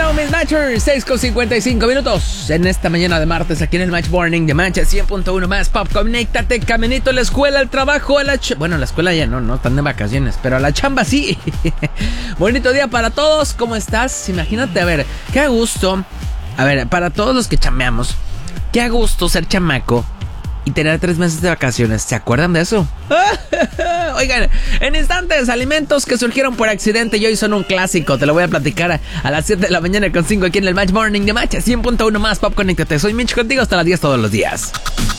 Hello, mis Matchers, 6:55 minutos en esta mañana de martes aquí en el Match Morning de Mancha 100.1 más Pop. Conéctate, caminito a la escuela, al trabajo, a la bueno, a la escuela ya no están de vacaciones, pero a la chamba sí. Bonito día para todos, ¿cómo estás? Imagínate, a ver, qué a gusto. A ver, para todos los que chambeamos, qué a gusto ser chamaco y tener 3 meses de vacaciones. ¿Se acuerdan de eso? Oigan, en instantes, alimentos que surgieron por accidente y hoy son un clásico. Te lo voy a platicar a las 7 de la mañana con 5 aquí en el Match Morning de Match 100.1 más Pop. Conéctate, soy Mitch contigo hasta las 10 todos los días.